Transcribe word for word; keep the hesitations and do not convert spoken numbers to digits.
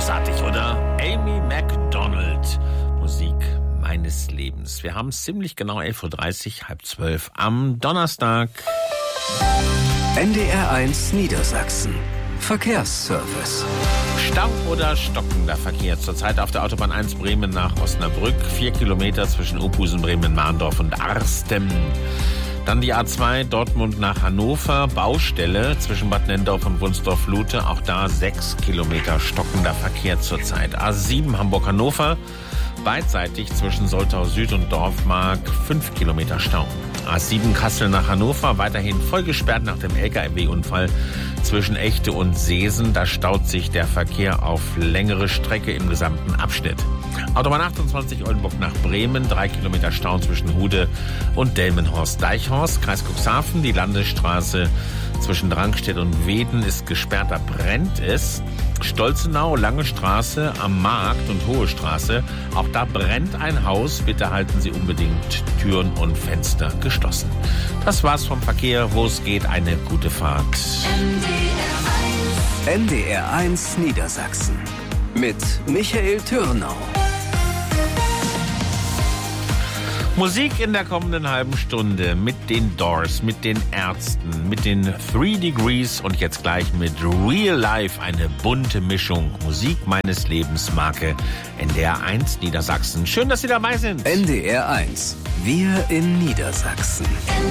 Großartig, oder? Amy Macdonald. Musik meines Lebens. Wir haben es ziemlich genau elf Uhr dreißig, halb zwölf am Donnerstag. N D R eins Niedersachsen. Verkehrsservice. Stau oder stockender Verkehr zurzeit auf der Autobahn eins Bremen nach Osnabrück. Vier Kilometer zwischen Opusen, Bremen, Mahndorf und Arstem. Dann die A zwei Dortmund nach Hannover, Baustelle zwischen Bad Nendorf und Wunsdorf-Lute. Auch da sechs Kilometer stockender Verkehr zurzeit. A sieben Hamburg-Hannover, beidseitig zwischen Soltau Süd und Dorfmark, fünf Kilometer Stau. A sieben Kassel nach Hannover, weiterhin voll gesperrt nach dem L K W-Unfall zwischen Echte und Seesen. Da staut sich der Verkehr auf längere Strecke im gesamten Abschnitt. Autobahn achtundzwanzig Oldenburg nach Bremen, drei Kilometer Stau zwischen Hude und Delmenhorst-Deichhorst. Kreis Cuxhaven, die Landesstraße zwischen Drangstedt und Weeden ist gesperrt, da brennt es. Stolzenau, Lange Straße am Markt und Hohe Straße. Auch da brennt ein Haus. Bitte halten Sie unbedingt Türen und Fenster geschlossen. Das war's vom Verkehr. Wo es geht, eine gute Fahrt. N D R eins Niedersachsen mit Michael Türnau. Musik in der kommenden halben Stunde mit den Doors, mit den Ärzten, mit den Three Degrees und jetzt gleich mit Real Life, eine bunte Mischung. Musik meines Lebens, Marke N D R eins Niedersachsen. Schön, dass Sie dabei sind. N D R eins. Wir in Niedersachsen.